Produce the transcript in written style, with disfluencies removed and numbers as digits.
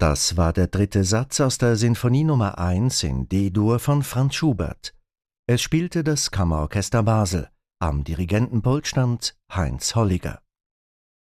Das war der dritte Satz aus der Sinfonie Nummer 1 in D-Dur von Franz Schubert. Es spielte das Kammerorchester Basel. Am Dirigentenpult stand Heinz Holliger.